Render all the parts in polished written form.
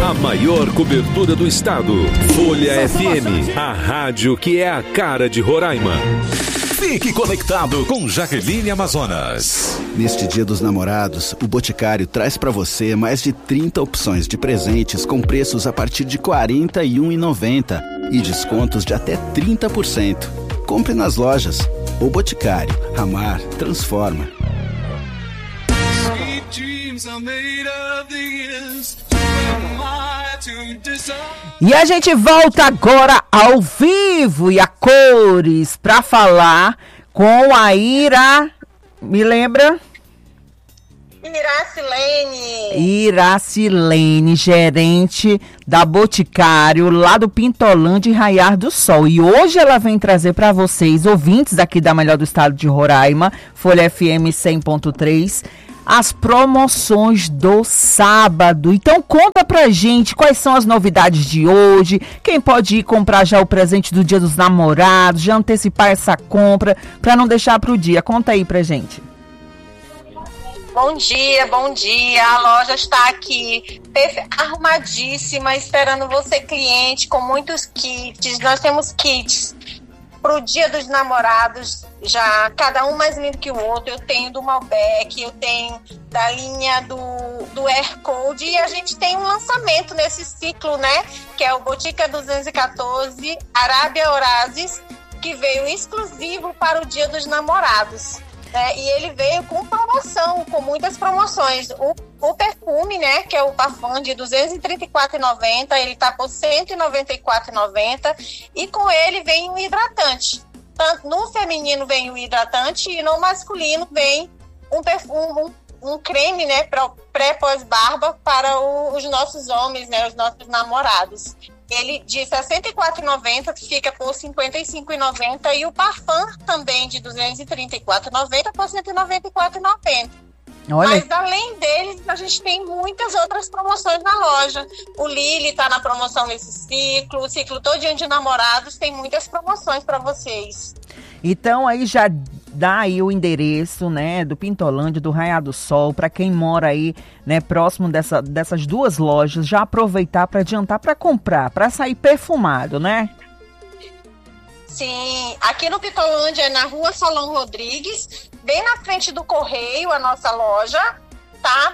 A maior cobertura do estado. Folha FM, a rádio que é a cara de Roraima. Fique conectado com Jaqueline Amazonas. Neste Dia dos Namorados, o Boticário traz para você mais de 30 opções de presentes com preços a partir de R$ 41,90 e descontos de até 30%. Compre nas lojas. O Boticário. Amar transforma. E a gente volta agora ao vivo e a cores para falar com a Ira. Me lembra? Iracilene, gerente da Boticário, lá do Pintolândia e Raiar do Sol. E hoje ela vem trazer para vocês, ouvintes aqui da Melhor do Estado de Roraima, Folha FM 100.3, as promoções do sábado. Então conta pra gente quais são as novidades de hoje, quem pode ir comprar já o presente do Dia dos Namorados, já antecipar essa compra para não deixar pro dia. Conta aí pra gente. Bom dia. A loja está aqui arrumadíssima, esperando você, cliente, com muitos kits. Nós temos kits para o Dia dos Namorados, já cada um mais lindo que o outro. Eu tenho do Malbec, eu tenho da linha do Aircode, e a gente tem um lançamento nesse ciclo, né? Que é o Botica 214 Arábia Oasis, que veio exclusivo para o Dia dos Namorados. E ele veio com promoção, com muitas promoções. O perfume, né, que é o Parfum de R$ 234,90, ele está por R$ 194,90, e com ele vem um hidratante. Tanto no feminino vem o hidratante e no masculino vem um perfume, um creme, né, pré-pós-barba para os nossos homens, né, os nossos namorados. Ele de R$ 64,90 fica por R$ 55,90, e o parfum também de R$ 234,90 por R$ 194,90. Mas além deles, a gente tem muitas outras promoções na loja. O Lili está na promoção nesse ciclo, o ciclo todinho de namorados tem muitas promoções para vocês. Então aí já dá aí o endereço, né, do Pintolândia, do Raiar do Sol, para quem mora aí, né, próximo dessas duas lojas, já aproveitar para adiantar para comprar, para sair perfumado, né? Sim, aqui no Pintolândia, na Rua Solon Rodrigues, bem na frente do Correio, a nossa loja, tá?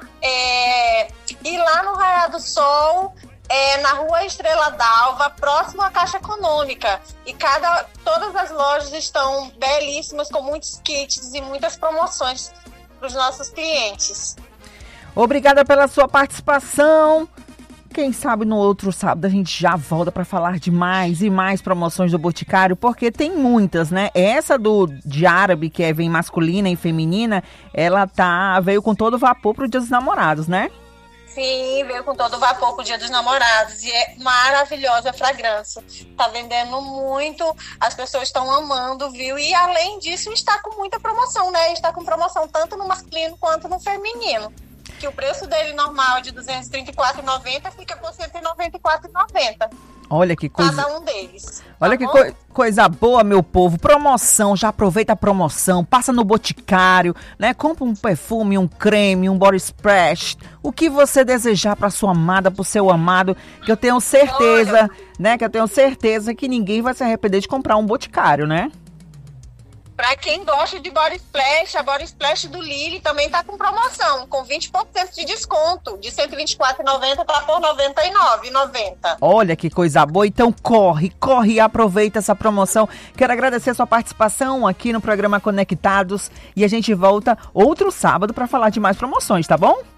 E lá no Raiar do Sol, na Rua Estrela d'Alva, próximo à Caixa Econômica. E todas as lojas estão belíssimas, com muitos kits e muitas promoções para os nossos clientes. Obrigada pela sua participação. Quem sabe no outro sábado a gente já volta para falar de mais e mais promoções do Boticário, porque tem muitas, né? Essa de árabe, que vem masculina e feminina, ela veio com todo vapor pro Dia dos Namorados, né? Sim, veio com todo vapor pro Dia dos Namorados, e é maravilhosa a fragrância. Tá vendendo muito, as pessoas estão amando, viu? E além disso, está com muita promoção, né? Está com promoção tanto no masculino quanto no feminino. Que o preço dele normal de R$ 234,90 fica por R$ 194,90. Olha que coisa. Cada um deles. Olha que coisa boa, meu povo. Promoção, já aproveita a promoção, passa no Boticário, né? Compra um perfume, um creme, um body splash, o que você desejar para sua amada, para o seu amado, que eu tenho certeza, né? Que eu tenho certeza que ninguém vai se arrepender de comprar um Boticário, né? Para quem gosta de body splash, a body splash do Lili também tá com promoção, com 20% de desconto, de R$ 124,90 para por R$ 99,90. Olha que coisa boa, então corre e aproveita essa promoção. Quero agradecer a sua participação aqui no programa Conectados, e a gente volta outro sábado para falar de mais promoções, tá bom?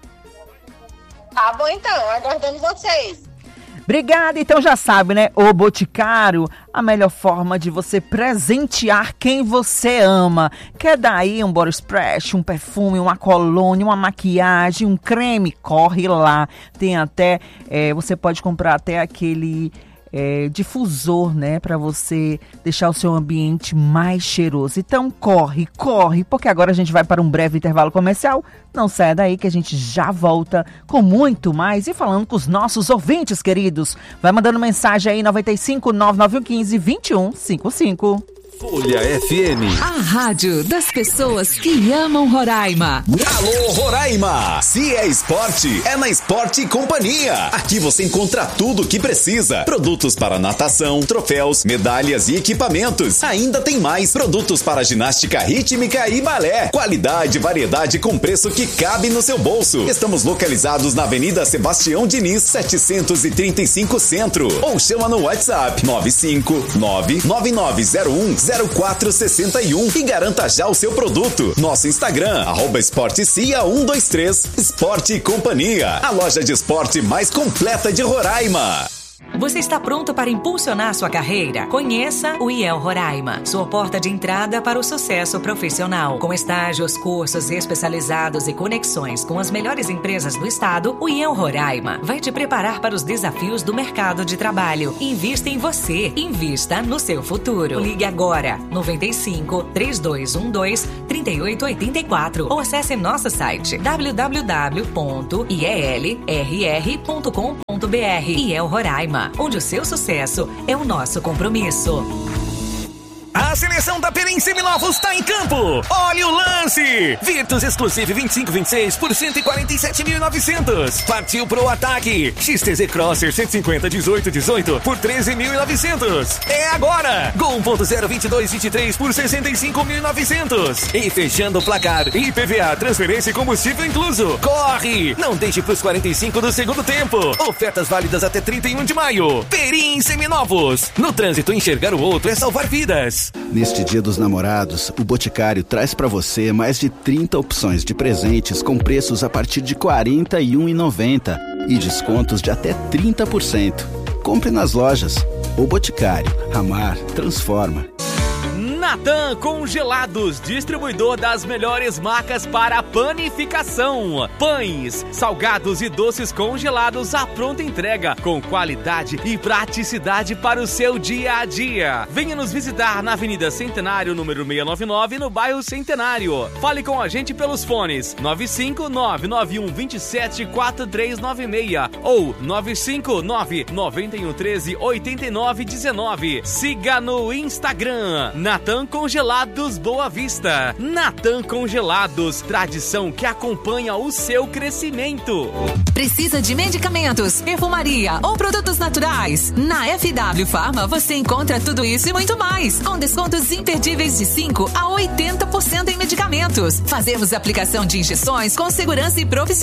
Tá bom então, aguardando vocês. Obrigada, então já sabe, né? O Boticário, a melhor forma de você presentear quem você ama. Quer dar aí um body splash, um perfume, uma colônia, uma maquiagem, um creme? Corre lá. Tem até, você pode comprar até aquele difusor, né? Para você deixar o seu ambiente mais cheiroso. Então corre, porque agora a gente vai para um breve intervalo comercial. Não saia daí que a gente já volta com muito mais e falando com os nossos ouvintes queridos. Vai mandando mensagem aí, 95 99115 2155. Folha FM. A rádio das pessoas que amam Roraima. Alô, Roraima! Se é esporte, é na Esporte Companhia. Aqui você encontra tudo o que precisa. Produtos para natação, troféus, medalhas e equipamentos. Ainda tem mais produtos para ginástica rítmica e balé. Qualidade e variedade com preço que cabe no seu bolso. Estamos localizados na Avenida Sebastião Diniz, 735 Centro. Ou chama no WhatsApp 95999010461 e garanta já o seu produto. Nosso Instagram, @esportecia123. Esporte Companhia, a loja de esporte mais completa de Roraima. Você está pronto para impulsionar sua carreira? Conheça o IEL Roraima, sua porta de entrada para o sucesso profissional. Com estágios, cursos especializados e conexões com as melhores empresas do estado, o IEL Roraima vai te preparar para os desafios do mercado de trabalho. Invista em você, invista no seu futuro. Ligue agora, 95 3212 3884 ou acesse nosso site www.ielrr.com.br. IEL Roraima, onde o seu sucesso é o nosso compromisso. A seleção da Perim Seminovos está em campo. Olha o lance. Virtus Exclusive 2526 por 147.900. Partiu pro ataque. XTZ Crosser 150 1818 por 13.900. É agora. Gol 1.0 2223 por 65.900. E fechando o placar, IPVA, transferência e combustível incluso. Corre. Não deixe pros 45 do segundo tempo. Ofertas válidas até 31 de maio. Perim Seminovos. No trânsito, enxergar o outro é salvar vidas. Neste Dia dos Namorados, o Boticário traz para você mais de 30 opções de presentes com preços a partir de R$ 41,90 e descontos de até 30%. Compre nas lojas. O Boticário. Amar transforma. Natan Congelados, distribuidor das melhores marcas para panificação. Pães, salgados e doces congelados à pronta entrega, com qualidade e praticidade para o seu dia a dia. Venha nos visitar na Avenida Centenário, número 699, no bairro Centenário. Fale com a gente pelos fones 95991274396 ou 95991138919. Siga no Instagram, Natan Congelados Boa Vista. Natan Congelados, tradição que acompanha o seu crescimento. Precisa de medicamentos, perfumaria ou produtos naturais? Na FW Pharma você encontra tudo isso e muito mais, com descontos imperdíveis de 5 a 80% em medicamentos. Fazemos aplicação de injeções com segurança e profissionalismo.